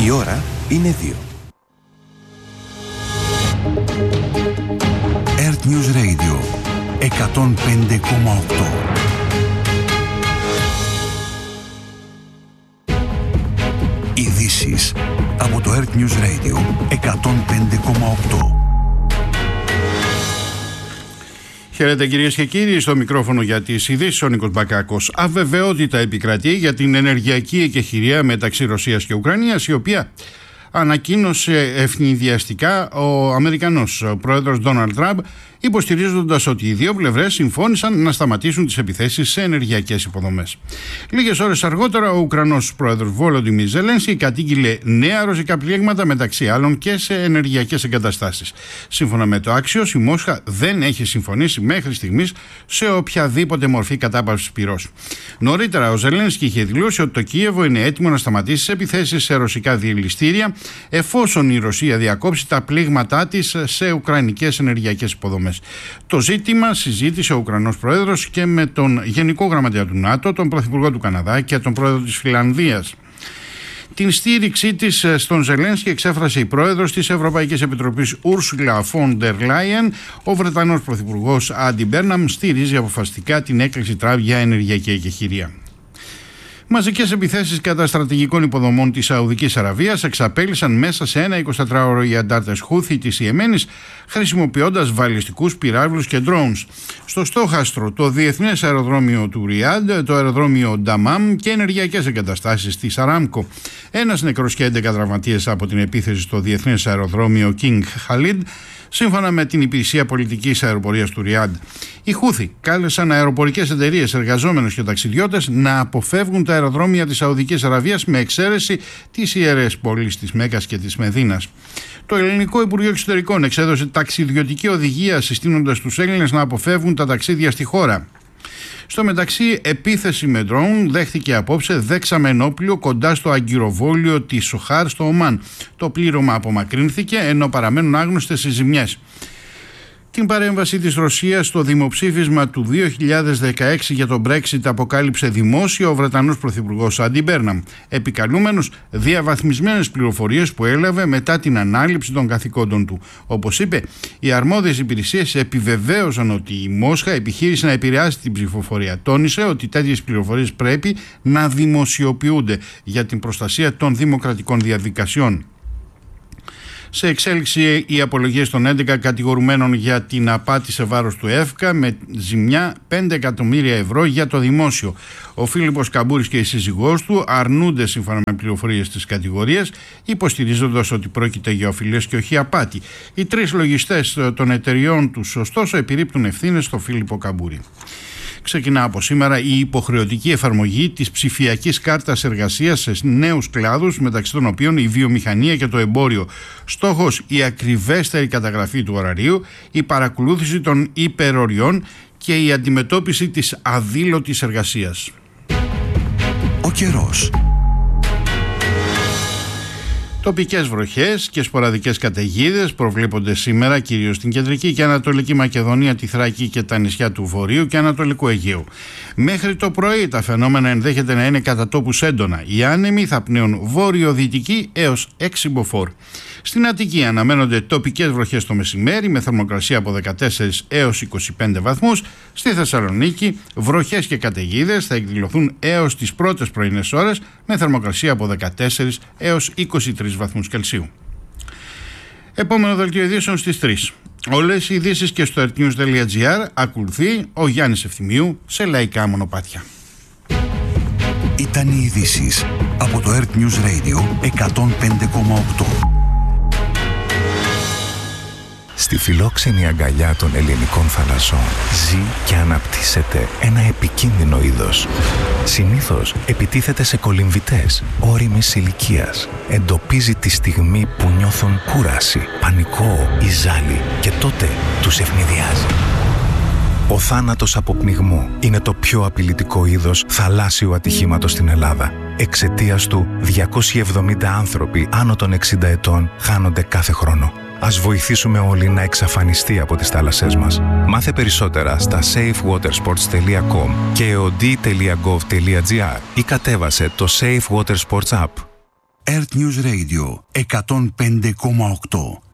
Η ώρα είναι 2. Earth News Radio 105,8. Ειδήσεις από το Earth News Radio 105,8. Χαίρετε κυρίες και κύριοι, στο μικρόφωνο για τις ειδήσεις ο Νίκος Μπακάκος. Αβεβαιότητα επικρατεί για την ενεργειακή εκεχηρία μεταξύ Ρωσίας και Ουκρανίας, η οποία ανακοίνωσε ευνηδιαστικά ο Αμερικανός πρόεδρος Ντόναλντ Τραμπ, υποστηρίζοντας ότι οι δύο πλευρές συμφώνησαν να σταματήσουν τις επιθέσεις σε ενεργειακές υποδομές. Λίγες ώρες αργότερα, ο Ουκρανός πρόεδρος Βόλοντιμιρ Ζελένσκι κατήγγειλε νέα ρωσικά πλήγματα, μεταξύ άλλων και σε ενεργειακές εγκαταστάσεις. Σύμφωνα με το Axios, η Μόσχα δεν έχει συμφωνήσει μέχρι στιγμής σε οποιαδήποτε μορφή κατάπαυσης πυρός. Νωρίτερα, ο Ζελένσκι είχε δηλώσει ότι το Κίεβο είναι έτοιμο να σταματήσει τις επιθέσεις σε ρωσικά διελιστήρια, εφόσον η Ρωσία διακόψει τα πλήγματά της σε ουκρανικές ενεργειακές υποδομές. Το ζήτημα συζήτησε ο Ουκρανός Πρόεδρος και με τον Γενικό Γραμματέα του ΝΑΤΟ, τον Πρωθυπουργό του Καναδά και τον Πρόεδρο της Φινλανδίας. Την στήριξή της στον Ζελένσκι εξέφρασε η Πρόεδρος της Ευρωπαϊκής Επιτροπής Ούρσουλα Φον ντερ Λάιεν. Ο Βρετανός Πρωθυπουργός Άντι Μπέρναμ στηρίζει αποφασιστικά την έκκληση Τραμπ για ενεργειακή εκεχηρία. Μαζικές επιθέσεις κατά στρατηγικών υποδομών της Σαουδικής Αραβίας εξαπέλυσαν μέσα σε ένα 24ωρο οι αντάρτες Χούθι της Ιεμένης, χρησιμοποιώντας βαλιστικούς πυράβλους και drones. Στο στόχαστρο, το διεθνές αεροδρόμιο του Ριάντ, το αεροδρόμιο Νταμάμ και ενεργειακές εγκαταστάσεις της Αράμκο. Ένας νεκρός και 11 τραυματίες από την επίθεση στο διεθνές αεροδρόμιο King Khalid, σύμφωνα με την Υπηρεσία Πολιτικής Αεροπορίας του Ριάντ. Οι Χούθι κάλεσαν αεροπορικές εταιρείες, εργαζόμενους και ταξιδιώτες να αποφεύγουν τα αεροδρόμια της Σαουδικής Αραβίας, με εξαίρεση τις ιερές πόλεις της Μέκκας και της Μεδίνας. Το Ελληνικό Υπουργείο Εξωτερικών εξέδωσε ταξιδιωτική οδηγία, συστήνοντας τους Έλληνες να αποφεύγουν τα ταξίδια στη χώρα. Στο μεταξύ, επίθεση με ντρόουν δέχθηκε απόψε δεξαμενόπλιο κοντά στο αγκυροβόλιο της Σοχάρ στο Ομάν. Το πλήρωμα απομακρύνθηκε, ενώ παραμένουν άγνωστες οι ζημιές. Την παρέμβαση της Ρωσίας στο δημοψήφισμα του 2016 για το Brexit αποκάλυψε δημόσιο ο Βρετανός Πρωθυπουργός Άντι Μπέρναμ, επικαλούμενος διαβαθμισμένες πληροφορίες που έλαβε μετά την ανάληψη των καθηκόντων του. Όπως είπε, οι αρμόδιες υπηρεσίες επιβεβαίωσαν ότι η Μόσχα επιχείρησε να επηρεάσει την ψηφοφορία. Τόνισε ότι τέτοιες πληροφορίες πρέπει να δημοσιοποιούνται για την προστασία των δημοκρατικών διαδικασιών. Σε εξέλιξη οι απολογίες των 11 κατηγορουμένων για την απάτη σε βάρος του ΕΦΚΑ, με ζημιά 5 εκατομμύρια ευρώ για το δημόσιο. Ο Φίλιππος Καμπούρης και η σύζυγός του αρνούνται σύμφωνα με πληροφορίες της κατηγορίας, υποστηρίζοντας ότι πρόκειται για οφειλές και όχι απάτη. Οι 3 λογιστές των εταιριών τους, ωστόσο, επιρρύπτουν ευθύνες στο Φίλιππο Καμπούρη. Ξεκινά από σήμερα η υποχρεωτική εφαρμογή της ψηφιακής κάρτας εργασίας σε νέους κλάδους, μεταξύ των οποίων η βιομηχανία και το εμπόριο. Στόχος η ακριβέστερη καταγραφή του ωραρίου, η παρακολούθηση των υπεροριών και η αντιμετώπιση της αδήλωτης εργασίας. Ο καιρός. Τοπικές βροχές και σποραδικές καταιγίδες προβλέπονται σήμερα κυρίως στην κεντρική και ανατολική Μακεδονία, τη Θράκη και τα νησιά του Βορείου και Ανατολικού Αιγαίου. Μέχρι το πρωί τα φαινόμενα ενδέχεται να είναι κατά τόπους έντονα. Οι άνεμοι θα πνέουν βόρειο-δυτική έως 6 μποφόρ. Στην Αττική αναμένονται τοπικές βροχές το μεσημέρι με θερμοκρασία από 14 έως 25 βαθμούς. Στη Θεσσαλονίκη βροχές και καταιγίδες θα εκδηλωθούν έως τις πρώτες πρωινές ώρες με θερμοκρασία από 14 έως 23 βαθμούς Κελσίου. Επόμενο δελτίο ειδήσεων στις 3. Όλες οι ειδήσεις και στο earthnews.gr. Ακολουθεί ο Γιάννης Ευθυμίου σε λαϊκά μονοπάτια. Ήταν οι ειδήσεις από το Earth News Radio 105,8. Στη φιλόξενη αγκαλιά των ελληνικών θαλασσών ζει και αναπτύσσεται ένα επικίνδυνο είδος. Συνήθως επιτίθεται σε κολυμβητές ώριμης ηλικίας. Εντοπίζει τη στιγμή που νιώθουν κούραση, πανικό ή ζάλι και τότε τους ευνηδιάζει. Ο θάνατος από πνιγμό είναι το πιο απειλητικό είδος θαλάσσιου ατυχήματος στην Ελλάδα. Εξαιτίας του, 270 άνθρωποι άνω των 60 ετών χάνονται κάθε χρόνο. Ας βοηθήσουμε όλοι να εξαφανιστεί από τις θάλασσές μας. Μάθε περισσότερα στα safewatersports.com και eod.gov.gr ή κατέβασε το Safe Water Sports App. Earth News Radio 105,8.